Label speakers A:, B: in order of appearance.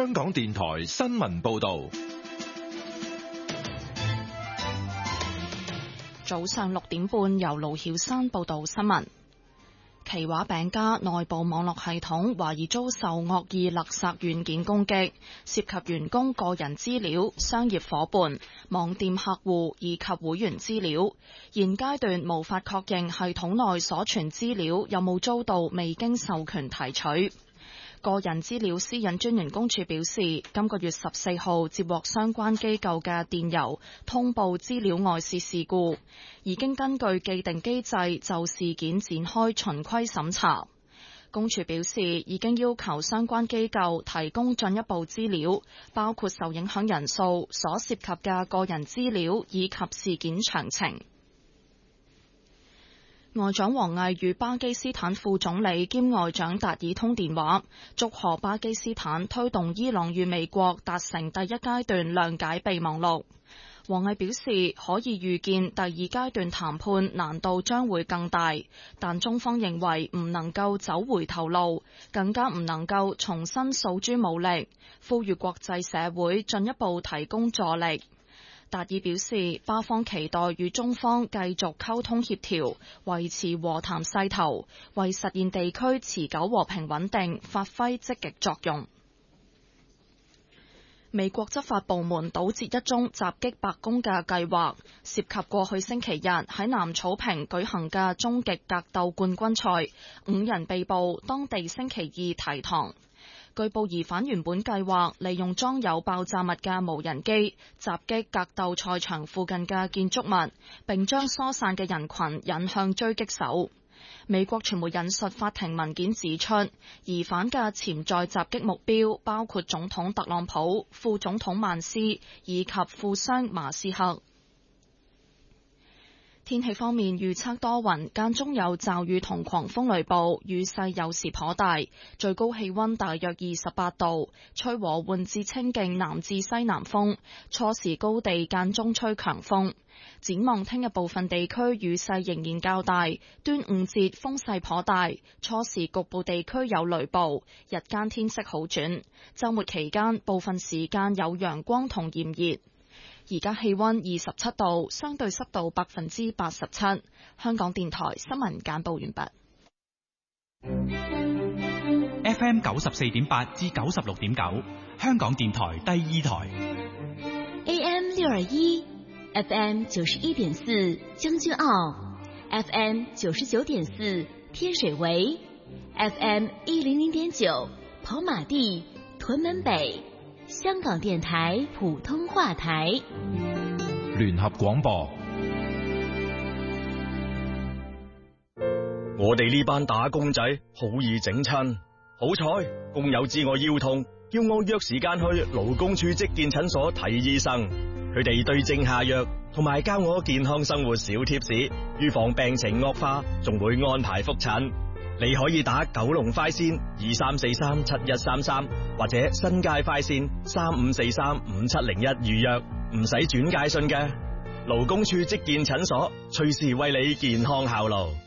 A: 香港電台新聞報道。
B: 早上6點半，由盧曉珊報道新聞。奇華餅家內部網絡系統懷疑遭受惡意勒索軟件攻擊，涉及員工個人資料、商業夥伴、網店客戶以及會員資料。現階段無法確認系統內所存資料有冇遭到未經授權提取。個人資料私隱專員公署表示，今個月14號接獲相關機構嘅電郵，通報資料外泄事故，已經根據既定機制就事件展開循規審查。公署表示，已經要求相關機構提供進一步資料，包括受影響人數、所涉及嘅個人資料以及事件詳情。外長王毅與巴基斯坦副總理兼外長達爾通電話，祝賀巴基斯坦推動伊朗與美國達成第一階段諒解備忘錄。王毅表示，可以預見第二階段談判難度將會更大，但中方認為唔能夠走回頭路，更加唔能夠重新訴諸武力，呼籲國際社會進一步提供助力。達爾表示，巴方期待與中方繼續溝通協調，維持和談勢頭，為實現地區持久和平穩定發揮積極作用。美國執法部門堵截一宗襲擊白宮嘅計劃，涉及過去星期日喺南草坪舉行嘅終極格鬥冠軍賽，5人被捕，當地星期二提堂。據報疑犯原本計劃利用裝有爆炸物嘅無人機襲擊格鬥賽場附近嘅建築物，並將疏散嘅人群引向狙擊手。美國傳媒引述法庭文件指出，疑犯嘅潛在襲擊目標包括總統特朗普、副總統曼斯以及富商馬斯克。天氣方面，預測多雲，間中有驟雨同狂風雷暴，雨勢有時頗大，最高氣溫大約28度，吹和緩至清勁南至西南風，初時高地間中吹強風。展望聽日部分地區雨勢仍然較大，端午節風勢頗大，初時局部地區有雷暴，日間天色好轉，週末期間部分時間有陽光同炎熱。而家氣溫27度，相對濕度87%。香港電台新聞簡報完畢。
C: FM 94.8至96.9，香港電台第二台。
D: AM 621， FM 91.4，將軍澳 ，FM 99.4，天水圍 ，FM 100.9，跑馬地、屯門北。香港電台普通話台
A: 聯合廣播。
E: 我哋呢班打工仔好易整親，好彩工友知我腰痛，叫我約時間去勞工處職健診所睇醫生。佢哋對症下藥，同埋教我健康生活小貼士，預防病情惡化，仲會安排覆診。你可以打九龍快線23437133，或者新界快線35435701預約，唔使轉介信嘅。勞工處職健診所隨時為你健康效勞。